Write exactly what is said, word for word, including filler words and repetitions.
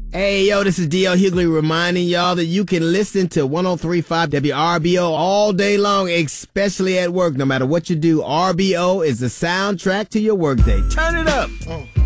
Hey, yo, this is D L Hughley reminding y'all that you can listen to one oh three point five W R B O all day long, especially at work. No matter what you do, R B O is the soundtrack to your workday. Turn it up. Oh.